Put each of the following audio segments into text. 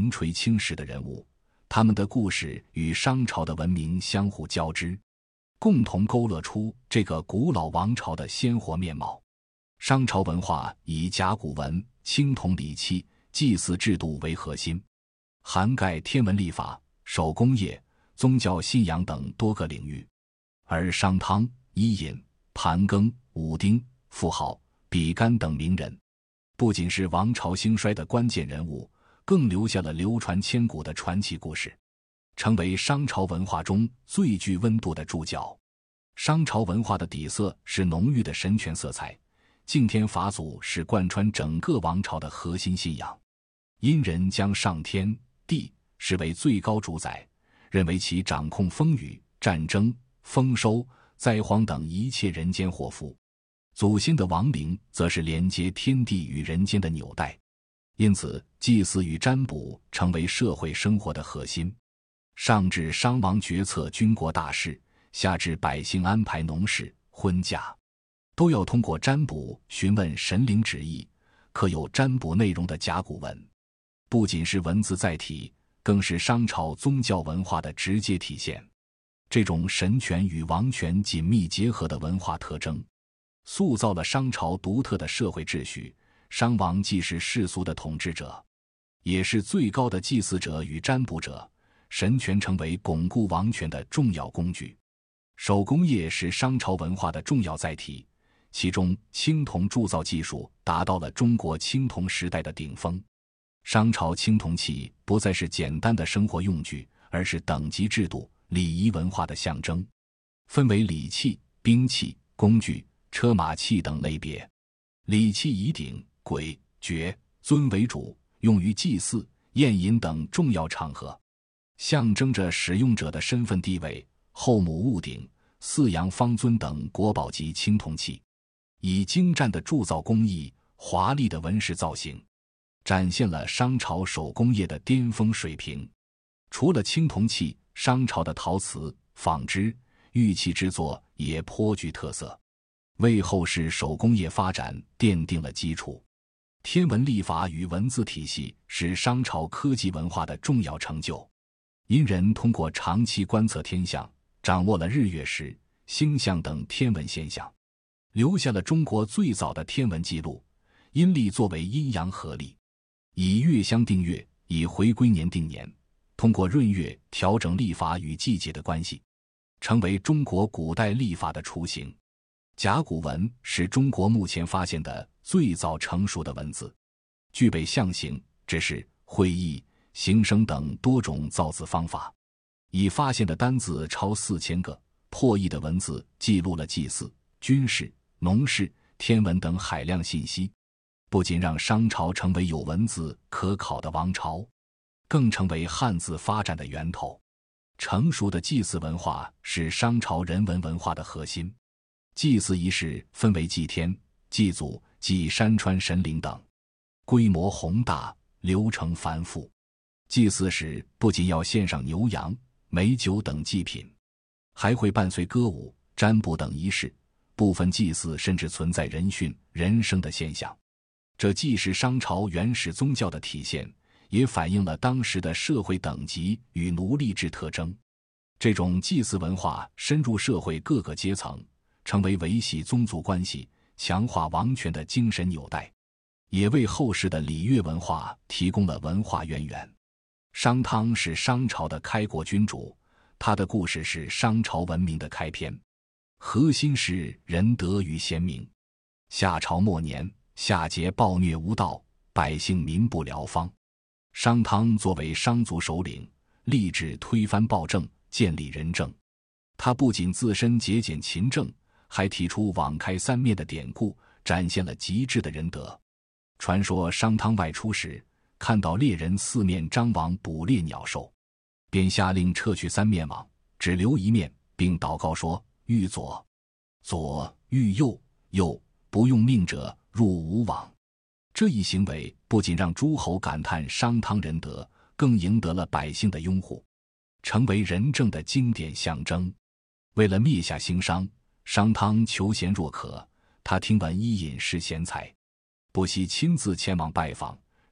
名垂青史的人物，他们的故事与商朝的文明相互交织，共同勾勒出这个古老王朝的鲜活面貌。商朝文化以甲骨文、青铜礼器、祭祀制度为核心，涵盖天文历法、手工业、宗教信仰等多个领域。而商汤、伊尹、盘庚、武丁、妇好、比干等名人，不仅是王朝兴衰的关键人物，更留下了流传千古的传奇故事，成为商朝文化中最具温度的注脚。商朝文化的底色是浓郁的神权色彩，敬天法祖是贯穿整个王朝的核心信仰。殷人将上天、地视为最高主宰，认为其掌控风雨、战争、丰收、灾荒等一切人间祸福。祖先的亡灵则是连接天地与人间的纽带，因此祭祀与占卜成为社会生活的核心。上至商王决策军国大事，下至百姓安排农事、婚嫁，都要通过占卜询问神灵旨意。刻有占卜内容的甲骨文，不仅是文字载体，更是商朝宗教文化的直接体现。这种神权与王权紧密结合的文化特征，塑造了商朝独特的社会秩序。商王既是世俗的统治者，也是最高的祭祀者与占卜者，神权成为巩固王权的重要工具。手工业是商朝文化的重要载体，其中青铜铸造技术达到了中国青铜时代的顶峰。商朝青铜器不再是简单的生活用具，而是等级制度、礼仪文化的象征，分为礼器、兵器、工具、车马器等类别。礼器以鼎、簋、爵、尊为主，用于祭祀、宴饮等重要场合，象征着使用者的身份地位。后母戊鼎、四羊方尊等国宝级青铜器，以精湛的铸造工艺、华丽的纹饰造型，展现了商朝手工业的巅峰水平。除了青铜器，商朝的陶瓷、纺织、玉器制作也颇具特色，为后世手工业发展奠定了基础。天文历法与文字体系是商朝科技文化的重要成就。殷人通过长期观测天象，掌握了日月食、星象等天文现象，留下了中国最早的天文记录。阴历作为阴阳合历，以月相定月，以回归年定年，通过闰月调整历法与季节的关系，成为中国古代历法的雏形。甲骨文是中国目前发现的最早成熟的文字，具备象形、指示、会意、形声等多种造字方法。已发现的单字超4000个，破译的文字记录了祭祀、军事、农事、天文等海量信息，不仅让商朝成为有文字可考的王朝，更成为汉字发展的源头。成熟的祭祀文化是商朝人文文化的核心。祭祀仪式分为祭天、祭祖、祭山川神灵等，规模宏大，流程繁复。祭祀时不仅要献上牛羊、美酒等祭品，还会伴随歌舞、占卜等仪式，部分祭祀甚至存在人殉、人生的现象。这既是商朝原始宗教的体现，也反映了当时的社会等级与奴隶制特征。这种祭祀文化深入社会各个阶层，成为维系宗族关系、强化王权的精神纽带，也为后世的礼乐文化提供了文化渊源。商汤是商朝的开国君主，他的故事是商朝文明的开篇，核心是仁德与贤明。夏朝末年，夏桀暴虐无道，百姓民不聊方。商汤作为商族首领，立志推翻暴政，建立仁政。他不仅自身节俭勤政，还提出网开三面的典故，展现了极致的仁德。传说商汤外出时，看到猎人四面张网捕猎鸟兽，便下令撤去三面网，只留一面，并祷告说：欲左，左；欲右，右；不用命者入无网。这一行为不仅让诸侯感叹商汤仁德，更赢得了百姓的拥护，成为仁政的经典象征。为了灭下兴商，商汤求贤若渴，他听闻伊尹是贤才，不惜亲自前往拜访，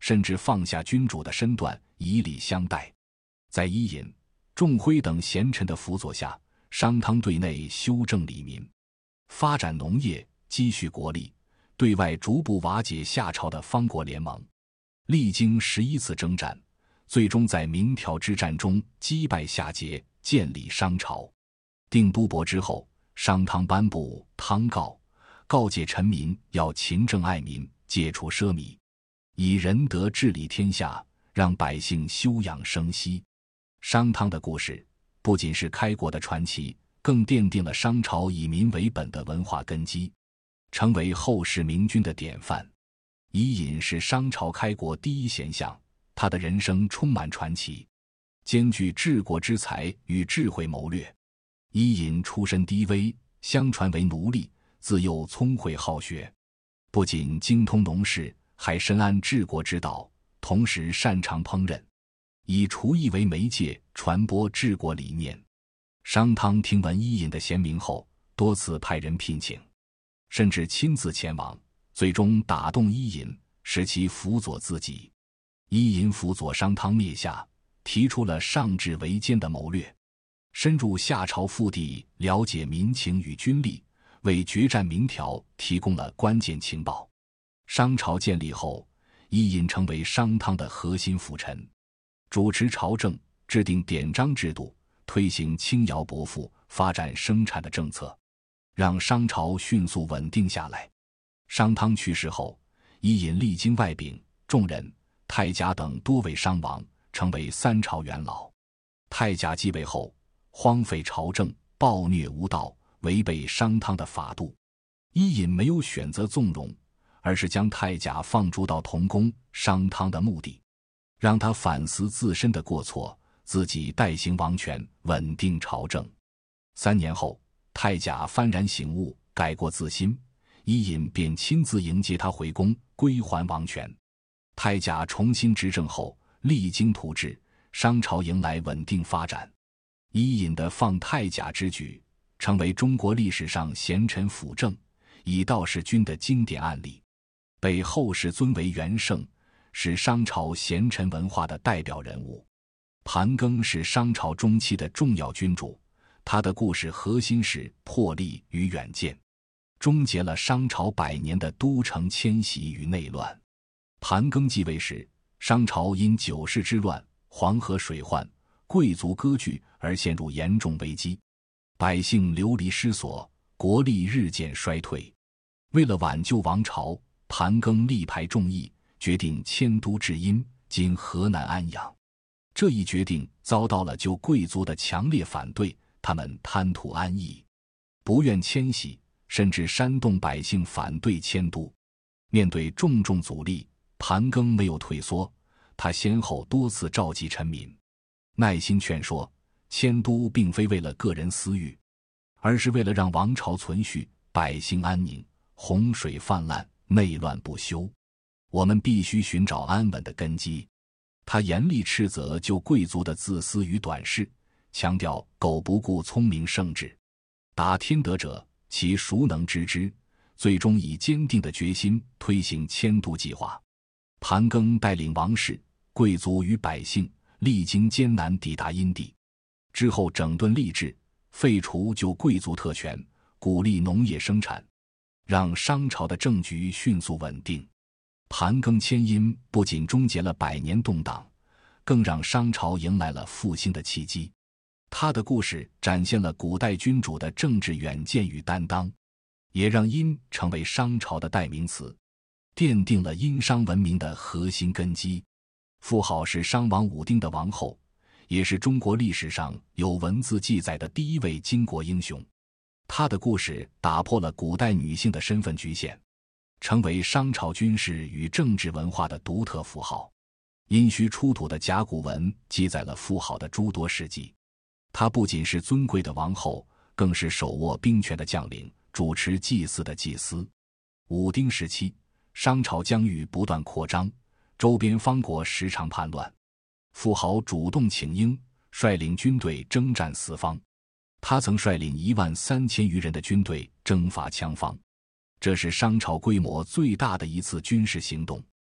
甚至放下君主的身段，以礼相待。在伊尹、仲徽等贤臣的辅佐下，商汤对内修正礼民，发展农业，积蓄国力；对外逐步瓦解夏朝的方国联盟。历经11次征战，最终在鸣条之战中击败夏桀，建立商朝。定都伯之后，商汤颁布汤告，告诫臣民要勤政爱民，戒除奢靡，以仁德治理天下，让百姓休养生息。商汤的故事不仅是开国的传奇，更奠定了商朝以民为本的文化根基，成为后世明君的典范。伊尹是商朝开国第一贤相，他的人生充满传奇，兼具治国之才与智慧谋略。伊尹出身低微，相传为奴隶，自幼聪慧好学，不仅精通农事，还深谙治国之道，同时擅长烹饪，以厨艺为媒介传播治国理念。商汤听闻伊尹的贤名后，多次派人聘请，甚至亲自前往，最终打动伊尹，使其辅佐自己。伊尹辅佐商汤灭夏，提出了上至为奸的谋略，深入夏朝腹地，了解民情与军力，为决战鸣条提供了关键情报。商朝建立后，伊尹成为商汤的核心辅臣，主持朝政，制定典章制度，推行轻徭薄赋、发展生产的政策，让商朝迅速稳定下来。商汤去世后，伊尹历经外丙、仲人、太甲等多位商王，成为3朝元老。太甲继位后，荒废朝政，暴虐无道，违背商汤的法度。伊尹没有选择纵容，而是将太甲放逐到同宫，商汤的目的，让他反思自身的过错，自己代行王权，稳定朝政。3年后，太甲幡然醒悟，改过自新，伊尹便亲自迎接他回宫，归还王权。太甲重新执政后，励精图治，商朝迎来稳定发展。伊尹的放太甲之举，成为中国历史上贤臣辅政、以道事君的经典案例，被后世尊为元圣，是商朝贤臣文化的代表人物。盘庚是商朝中期的重要君主，他的故事核心是魄力与远见，终结了商朝100年的都城迁徙与内乱。盘庚继位时，商朝因9世之乱、黄河水患、贵族割据而陷入严重危机，百姓流离失所，国力日渐衰退。为了挽救王朝，盘庚力排众议，决定迁都至阴，今河南安阳。这一决定遭到了旧贵族的强烈反对，他们贪图安逸，不愿迁徙，甚至煽动百姓反对迁都。面对重重阻力，盘庚没有退缩，他先后多次召集臣民，耐心劝说，迁都并非为了个人私欲，而是为了让王朝存续，百姓安宁。洪水泛滥，内乱不休，我们必须寻找安稳的根基。他严厉斥责旧贵族的自私与短视，强调苟不顾聪明圣智，达天德者，其孰能知之？最终以坚定的决心推行迁都计划。盘庚带领王室、贵族与百姓历经艰难抵达阴地，之后整顿吏治，废除旧贵族特权，鼓励农业生产，让商朝的政局迅速稳定。盘庚迁殷不仅终结了100年动荡，更让商朝迎来了复兴的契机。他的故事展现了古代君主的政治远见与担当，也让殷成为商朝的代名词，奠定了殷商文明的核心根基。妇好是商王武丁的王后，也是中国历史上有文字记载的第一位巾帼英雄。她的故事打破了古代女性的身份局限，成为商朝军事与政治文化的独特符号。殷墟出土的甲骨文记载了妇好的诸多事迹，她不仅是尊贵的王后，更是手握兵权的将领，主持祭祀的祭司。武丁时期，商朝疆域不断扩张，周边方国时常叛乱，妇好主动请缨，率领军队征战四方。他曾率领13000余人的军队征伐羌方，这是商朝规模最大的一次军事行动。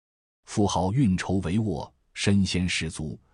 富豪运筹帷幄，身先士卒，